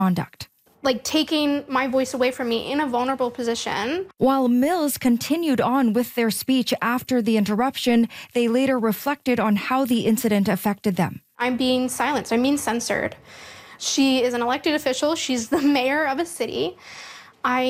conduct. Like taking my voice away from me in a vulnerable position. While Mills continued on with their speech after the interruption, they later reflected on how the incident affected them. I'm being silenced. I'm being censored. She is an elected official. She's the mayor of a city.